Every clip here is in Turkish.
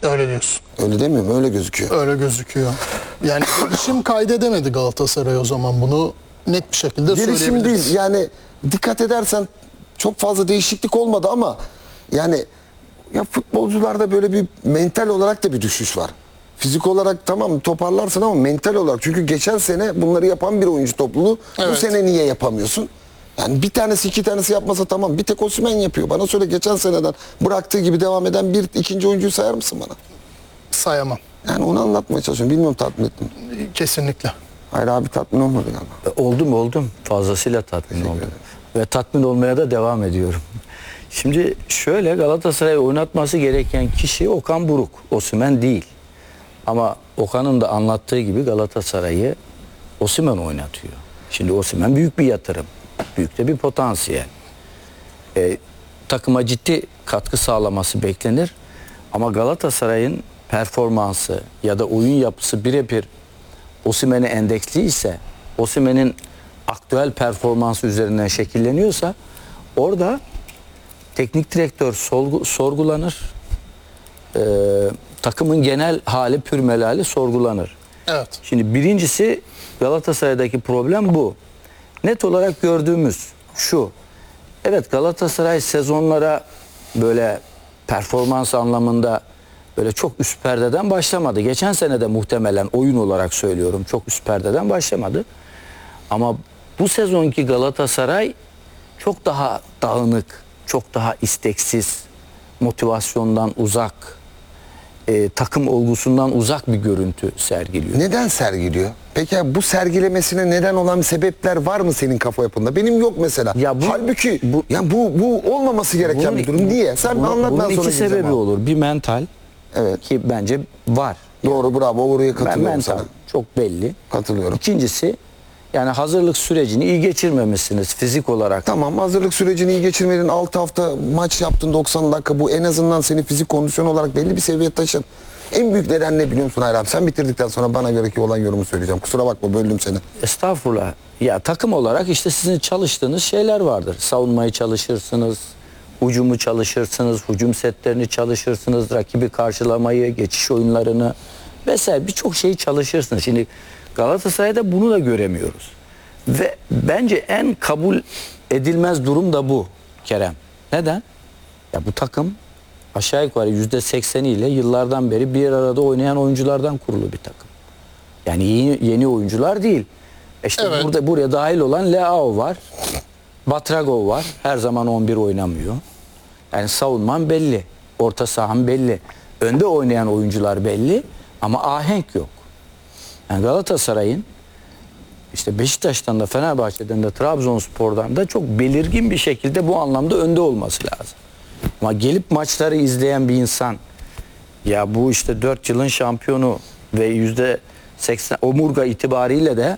Öyle diyorsun. Öyle demiyorum, öyle gözüküyor. Öyle gözüküyor. Yani gelişim kaydedemedi Galatasaray o zaman, bunu net bir şekilde Gelişim söyleyebiliriz. değil yani, dikkat edersen çok fazla değişiklik olmadı ama yani ya futbolcularda böyle bir mental olarak da bir düşüş var. Fizik olarak tamam toparlarsın ama mental olarak, çünkü geçen sene bunları yapan bir oyuncu topluluğu bu Evet. sene niye yapamıyorsun? Yani bir tanesi iki tanesi yapmasa tamam, bir tek Osimhen yapıyor. Bana söyle, geçen seneden bıraktığı gibi devam eden bir ikinci oyuncuyu sayar mısın bana? Sayamam. Yani onu anlatmaya çalışıyorum. Bilmiyorum, tatmin ettim. Kesinlikle. Hayır abi, tatmin olmadı galiba. Oldum. Fazlasıyla tatmin oldum. Ve tatmin olmaya da devam ediyorum. Şimdi şöyle, Galatasaray'ı oynatması gereken kişi Okan Buruk. Osimhen değil. Ama Okan'ın da anlattığı gibi Galatasaray'ı Osimhen oynatıyor. Şimdi Osimhen büyük bir yatırım. Büyük de bir potansiyel. Takıma ciddi katkı sağlaması beklenir. Ama Galatasaray'ın performansı ya da oyun yapısı birebir Osimhen'e endeksliyse, Osimhen'in aktüel performansı üzerinden şekilleniyorsa, orada teknik direktör sorgulanır. Takımın genel hali, pürmelali sorgulanır. Evet. Şimdi birincisi, Galatasaray'daki problem bu. Net olarak gördüğümüz şu. Evet, Galatasaray sezonlara böyle performans anlamında böyle çok üst perdeden başlamadı. Geçen sene de muhtemelen, oyun olarak söylüyorum, çok üst perdeden başlamadı. Ama bu sezonki Galatasaray çok daha dağınık, çok daha isteksiz, motivasyondan uzak, takım olgusundan uzak bir görüntü sergiliyor. Neden sergiliyor? Peki ya bu sergilemesine neden olan sebepler var mı senin kafa yapında? Benim yok mesela. Ya halbuki bu olmaması gereken bir durum. Niye? Sen anlat, ben bunun sonra iki gireceğim sebebi abi. olur. Bir mental, Evet. ki bence var. Doğru, bravo, oraya Ben katılıyorum mental, sana. çok belli. Katılıyorum. İkincisi, yani hazırlık sürecini iyi geçirmemişsiniz fizik olarak. Tamam, hazırlık sürecini iyi geçirmedin. 6 hafta maç yaptın, 90 dakika. Bu en azından seni fizik kondisyon olarak belli bir seviyeye taşır. En büyük neden ne biliyor musun Hayri abi? Sen bitirdikten sonra bana göre ki olan yorumu söyleyeceğim. Kusura bakma, böldüm seni. Estağfurullah. Ya takım olarak işte sizin çalıştığınız şeyler vardır. Savunmayı çalışırsınız, hücumu çalışırsınız, hücum setlerini çalışırsınız, rakibi karşılamayı, geçiş oyunlarını vesaire birçok şeyi çalışırsınız. Şimdi Galatasaray'da bunu da göremiyoruz. Ve bence en kabul edilmez durum da bu Kerem. Neden? Ya bu takım aşağı yukarı %80'iyle yıllardan beri bir arada oynayan oyunculardan kurulu bir takım. Yani yeni oyuncular değil. İşte Evet. buraya dahil olan Leao var. Batragov var. Her zaman 11 oynamıyor. Yani savunman belli. Orta sahan belli. Önde oynayan oyuncular belli. Ama ahenk yok. Yani Galatasaray'ın işte Beşiktaş'tan da, Fenerbahçe'den de, Trabzonspor'dan da çok belirgin bir şekilde bu anlamda önde olması lazım. Ama gelip maçları izleyen bir insan, ya bu işte 4 yılın şampiyonu ve %80 omurga itibariyle de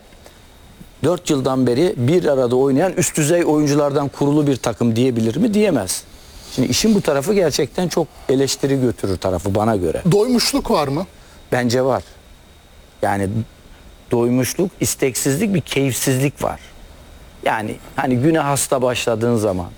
4 yıldan beri bir arada oynayan üst düzey oyunculardan kurulu bir takım diyebilir mi? Diyemez. Şimdi işin bu tarafı gerçekten çok eleştiri götürür tarafı bana göre. Doymuşluk var mı? Bence var. Yani doymuşluk, isteksizlik, bir keyifsizlik var. Yani hani güne hasta başladığın zaman,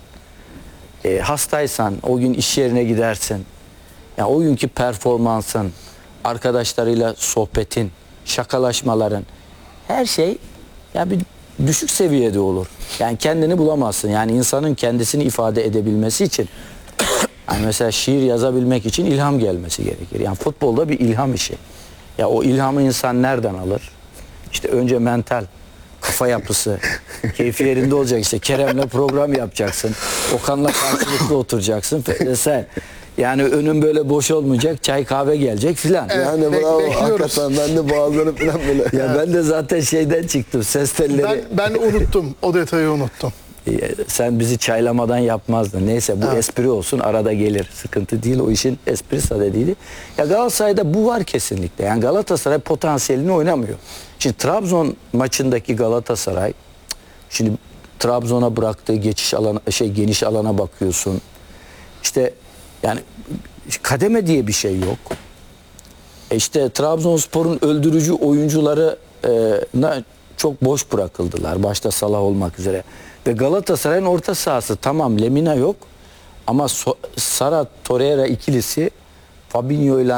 hastaysan o gün iş yerine gidersin. Yani o günkü performansın, arkadaşlarıyla sohbetin, şakalaşmaların, her şey ya bir düşük seviyede olur. Yani kendini bulamazsın. Yani insanın kendisini ifade edebilmesi için, yani mesela şiir yazabilmek için ilham gelmesi gerekir. Yani futbolda bir ilham işi. Ya o ilhamı insan nereden alır? İşte önce mental, kafa yapısı, keyfi yerinde olacak. İşte Kerem'le program yapacaksın. Okan'la karşılıklı oturacaksın. Sen yani önün böyle boş olmayacak, çay kahve gelecek filan. Evet. Yani bravo, Bekliyoruz. hakikaten ben de boğazları falan böyle. Ya ben de zaten şeyden çıktım, ses telleri. Ben unuttum. O detayı unuttum. Sen bizi çaylamadan yapmazdın. Neyse, bu espri olsun, arada gelir. Sıkıntı değil, o işin esprisi sadediydi. Ya Galatasaray'da bu var kesinlikle. Yani Galatasaray potansiyelini oynamıyor. Şimdi Trabzon maçındaki Galatasaray, şimdi Trabzon'a bıraktığı geçiş alana, geniş alana bakıyorsun. İşte yani kademe diye bir şey yok. İşte Trabzonspor'un öldürücü oyuncularına çok boş bırakıldılar. Başta Salah olmak üzere. Ve Galatasaray'ın orta sahası tamam, Lemina yok. Ama Sara Torreira ikilisi Fabinho ile